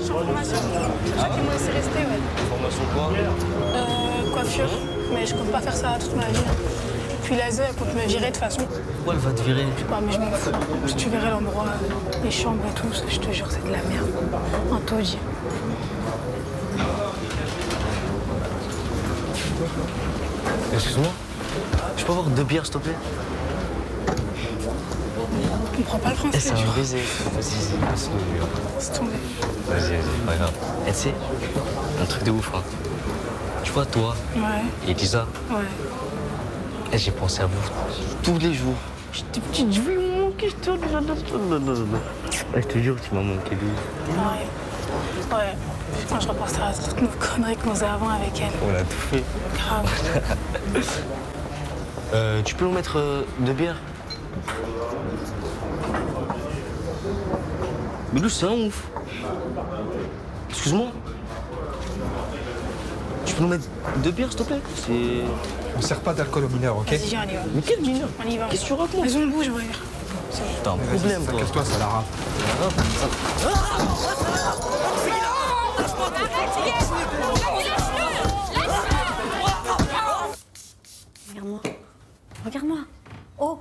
Je suis en formation. C'est pour ça qu'ils m'ont laissé rester, ouais. Formation quoi? Coiffure. Mais je compte pas faire ça toute ma vie. Puis l'ASE, elle compte me virer de toute façon. Pourquoi elle va te virer? Je sais pas, mais je m'en fous. Si tu verrais l'endroit, les chambres et tout, je te jure, c'est de la merde. Un taudis. Excuse-moi, je peux avoir 2 bières, s'il te plaît? Je comprends pas le français. Eh, c'est un baiser. Vas-y, passe-le. C'est tombé. Vas-y, pas grave. Eh, tu sais, un truc de ouf, hein. Tu vois, toi Ouais. et Lisa, Ouais. eh, j'ai pensé à vous tous les jours. J'étais petite, je vais me manquer, je te je te jure, tu m'as manqué de ouf. Ouais. Ouais. Quand je repense à toutes nos conneries qu'on faisait avant avec elle. On a tout fait. Grave. Tu peux nous mettre 2 bières? Mais lui, c'est un ouf. Excuse-moi. Tu peux nous mettre 2 bières, s'il te plaît? C'est... On sert pas d'alcool aux mineurs, ok? Vas-y, viens, on y va. Mais quel mineur? On y va. Qu'est-ce que tu racontes? Vas-y, on bouge, ouais. T'as un problème, toi. Casse-toi, ça la rate. Regarde-moi. Regarde-moi. Oh.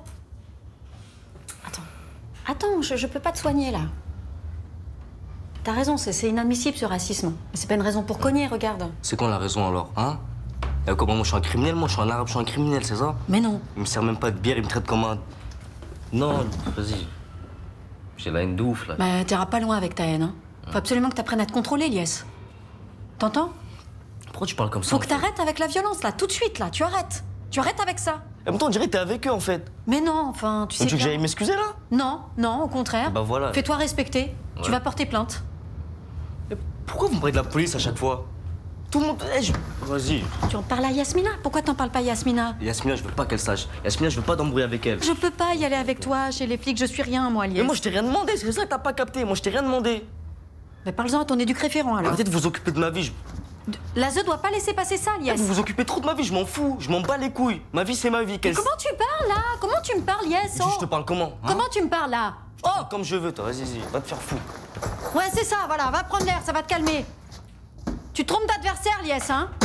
Attends, je peux pas te soigner, là. T'as raison, c'est inadmissible, ce racisme. Mais c'est pas une raison pour cogner, regarde. C'est quoi la raison, alors, hein? Comment, moi, je suis un criminel? Moi, je suis un arabe, je suis un criminel, c'est ça? Mais non. Il me sert même pas de bière, il me traite comme un... Non, vas-y. J'ai la haine de ouf, là. Bah, t'iras pas loin avec ta haine, hein. Faut absolument que t'apprennes à te contrôler, Lies. T'entends? Pourquoi tu parles comme ça? Faut que t'arrêtes avec la violence, là, tout de suite, là. Tu arrêtes. Tu arrêtes avec ça. En même temps, on dirait que t'es avec eux, en fait. Mais non, enfin, tu sais Tu veux que bien. j'aille m'excuser, là? Non, au contraire. Bah voilà. Fais-toi respecter. Ouais. Tu vas porter plainte. Pourquoi vous me parlez de la police à chaque fois? Tout le monde... Vas-y. Tu en parles à Yasmina. Pourquoi t'en parles pas à Yasmina? Yasmina, je veux pas qu'elle sache. Yasmina, je veux pas d'embrouille avec elle. Je peux pas y aller avec toi chez les flics, je suis rien, moi, Lies. Mais moi, je t'ai rien demandé, c'est ça que t'as pas capté. Moi, je t'ai rien demandé. Mais parle-en à ton éduc référent, alors. Arrêtez de vous occuper de ma vie. L'ASE doit pas laisser passer ça, Lies. Vous vous occupez trop de ma vie, je m'en fous. Je m'en bats les couilles. Ma vie, c'est ma vie. Mais comment tu parles, là? Comment tu me parles, Lies? Oh. Je te parle comment, hein? Comment tu me parles, là? Oh, comme je veux, toi. Vas-y, va te faire fou. Ouais, c'est ça, voilà, va prendre l'air, ça va te calmer. Tu trompes d'adversaire, Lies, hein?